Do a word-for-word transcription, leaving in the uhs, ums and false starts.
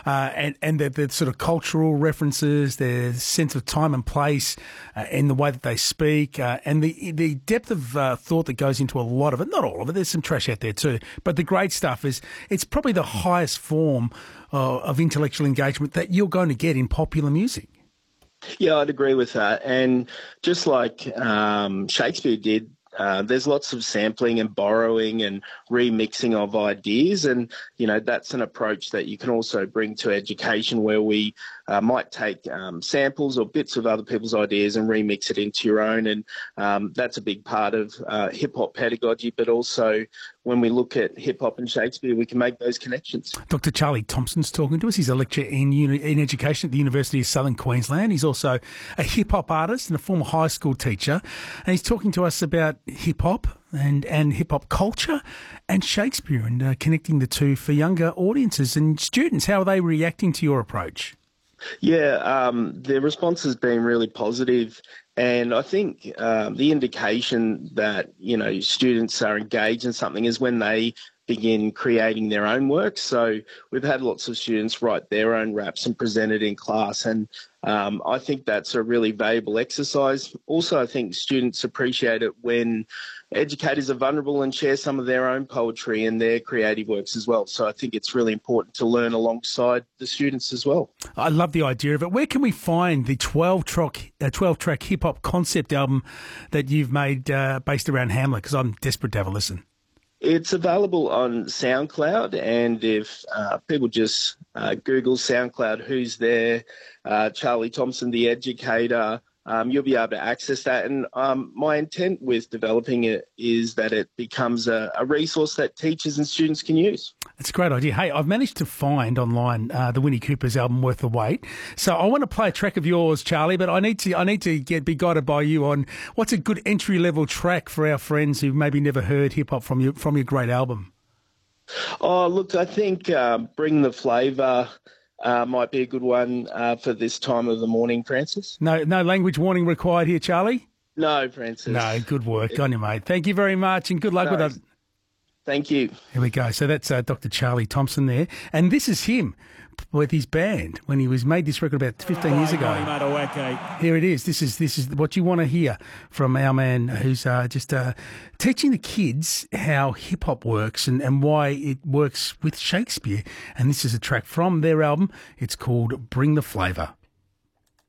uh, and, and the, the sort of cultural references, their sense of time and place, uh, and the way that they speak, uh, and the the depth of uh, thought that goes into a lot of it. Not all of it. There's some trash out there too. But the great stuff is it's probably the highest form uh, of intellectual engagement that you're going to get in popular music. Yeah, I'd agree with that. And just like um, Shakespeare did, Uh, there's lots of sampling and borrowing and remixing of ideas. And, you know, that's an approach that you can also bring to education, where we uh, might take um, samples or bits of other people's ideas and remix it into your own. And um, that's a big part of uh, hip-hop pedagogy. But also when we look at hip-hop and Shakespeare, we can make those connections. Doctor Charlie Thompson's talking to us. He's a lecturer in, uni- in education at the University of Southern Queensland. He's also a hip-hop artist and a former high school teacher. And he's talking to us about hip-hop and, and hip-hop culture and Shakespeare, and uh, connecting the two for younger audiences and students. How are they reacting to your approach? Yeah, um, the response has been really positive. And I think um, the indication that, you know, students are engaged in something is when they begin creating their own work. So we've had lots of students write their own raps and present it in class. And um, I think that's a really valuable exercise. Also, I think students appreciate it when educators are vulnerable and share some of their own poetry and their creative works as well. So I think it's really important to learn alongside the students as well. I love the idea of it. Where can we find the twelve-track uh, twelve-track hip-hop concept album that you've made uh, based around Hamlet? Because I'm desperate to have a listen. It's available on SoundCloud, and if uh, people just uh, Google SoundCloud, Who's There, uh, Charlie Thompson, the educator, um, you'll be able to access that. And um, my intent with developing it is that it becomes a, a resource that teachers and students can use. It's a great idea. Hey, I've managed to find online uh, the Winnie Cooper's album Worth the Wait. So I want to play a track of yours, Charlie, but I need to I need to get be guided by you on what's a good entry level track for our friends who've maybe never heard hip hop from your from your great album. Oh, look, I think uh, Bring the Flavour uh, might be a good one uh, for this time of the morning, Francis. No, no language warning required here, Charlie. No, Francis. No, good work on you, mate. Thank you very much, and good luck No. with that. Thank you. Here we go. So that's uh, Doctor Charlie Thompson there. And this is him with his band when he was made this record about fifteen years ago. Here it is. This is this is what you want to hear from our man who's uh, just uh, teaching the kids how hip-hop works and, and why it works with Shakespeare. And this is a track from their album. It's called Bring the Flavour.